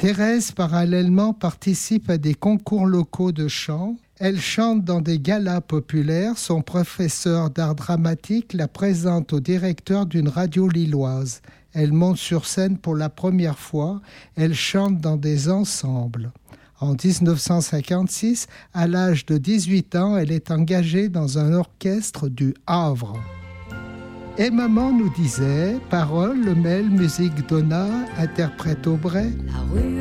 Thérèse, parallèlement, participe à des concours locaux de chant. Elle chante dans des galas populaires. Son professeur d'art dramatique la présente au directeur d'une radio lilloise. Elle monte sur scène pour la première fois. Elle chante dans des ensembles. En 1956, à l'âge de 18 ans, elle est engagée dans un orchestre du Havre. Et maman nous disait, paroles, Lemel, musique Donna, interprète Aubray. La rue